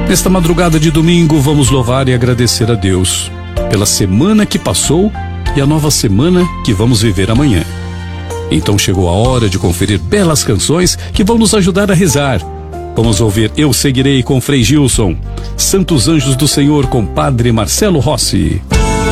Nesta madrugada de domingo, vamos louvar e agradecer a Deus pela semana que passou e a nova semana que vamos viver amanhã. Então chegou a hora de conferir belas canções que vão nos ajudar a rezar. Vamos ouvir Eu Seguirei com Frei Gilson, Santos Anjos do Senhor com Padre Marcelo Rossi.